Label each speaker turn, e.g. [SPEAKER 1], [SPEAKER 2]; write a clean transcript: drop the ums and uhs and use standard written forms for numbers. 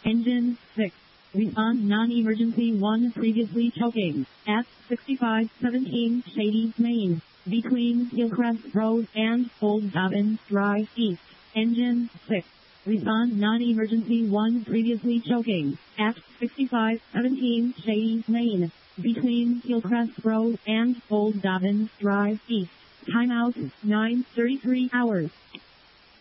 [SPEAKER 1] Engine 6. Respond non-emergency 1 previously choking at 6517 Shady Main between Hillcrest Road and Old Dobbin Drive East. Engine 6. Respond non-emergency 1 previously choking at 6517 Shady Main between Hillcrest Road and Old Dobbin Drive East. Timeout 9:33 hours.